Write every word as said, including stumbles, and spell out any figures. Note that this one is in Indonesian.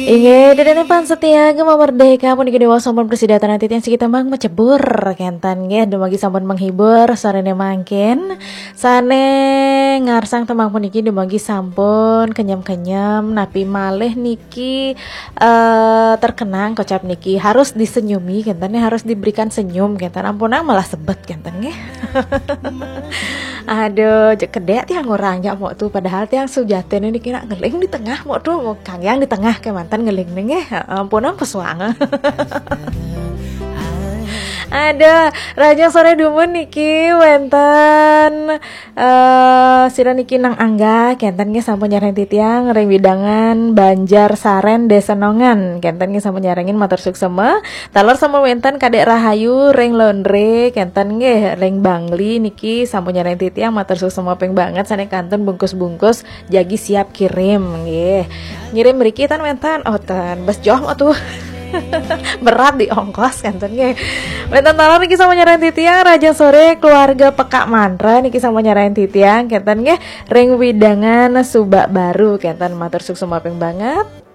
Inge dedene pan setia gema merdeka pun dewa sampun persidatan nanti yang kita mang macebur kentan nggih dumagi sampun menghibur sarene mangkin sane ngarsang temang puniki dumagi sampun kenyam-kenyam napi malih niki uh, terkenang kocap niki harus disenyumi kentannya harus diberikan senyum kentan ampunang malah sebet kentan nggih. Aduh, kedek tiang orang ya mau tuh padahal tiang sujaten ini kira ngeling di tengah mau tuh mau kang yang di tengah ke mantan ngeling nih ya ampun pesuang. Ada Raja Sore Dumun niki wenten uh, sira niki nang angga kenten ge sampun nyareng titiang reng widangan Banjar Saren Desenongan kenten ge sampun nyarengin matur suksema talor sama wenten Kadek Rahayu reng Londre kenten ge reng Bangli niki sampun nyareng titiang matur suksema peng banget sane kantun bungkus-bungkus jagi siap kirim nggih ngirim mriki tan wenten oh tan bes joh atuh. Berat di ongkos kanten ge. Wenten talor niki sama nyarain titiang Raja Sore keluarga Pekak Mantra niki sama nyarain titiang kenten ge reng widangan Subak Baru kenten matur suksema peng banget.